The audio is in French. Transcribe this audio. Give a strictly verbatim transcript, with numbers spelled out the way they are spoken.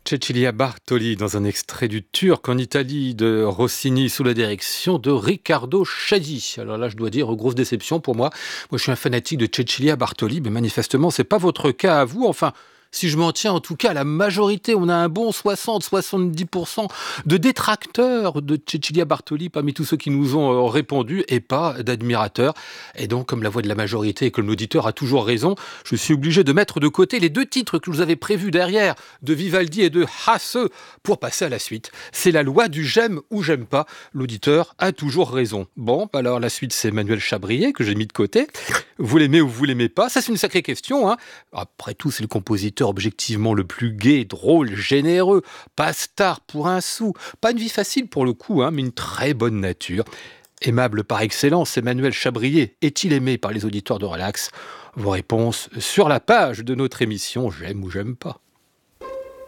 Cecilia Bartoli dans un extrait du Turc en Italie de Rossini sous la direction de Riccardo Chailly. Alors là, je dois dire, grosse déception pour moi. Moi, je suis un fanatique de Cecilia Bartoli, mais manifestement, c'est pas votre cas à vous. Enfin, si je m'en tiens en tout cas à la majorité, on a un bon soixante à soixante-dix pour cent de détracteurs de Cecilia Bartoli parmi tous ceux qui nous ont euh, répondu et pas d'admirateurs. Et donc, comme la voix de la majorité et que l'auditeur a toujours raison, je suis obligé de mettre de côté les deux titres que je vous avais prévus derrière, de Vivaldi et de Hasse, pour passer à la suite. C'est la loi du j'aime ou j'aime pas. L'auditeur a toujours raison. Bon, alors la suite, c'est Manuel Chabrier que j'ai mis de côté. Vous l'aimez ou vous l'aimez pas? Ça, c'est une sacrée question, hein. Après tout, c'est le compositeur objectivement le plus gai, drôle, généreux, pas star pour un sou, pas une vie facile pour le coup, hein, mais une très bonne nature. Aimable par excellence, Emmanuel Chabrier est-il aimé par les auditeurs de Relax? Vos réponses sur la page de notre émission J'aime ou j'aime pas.